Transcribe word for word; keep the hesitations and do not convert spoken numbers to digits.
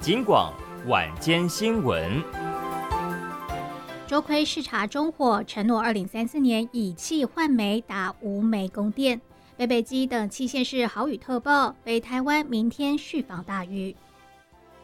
警广晚间新闻。 周亏视察中火，承诺二零三四年以气换煤，达无煤供电。北北基等七县市豪雨特报，北台湾明天续防大雨。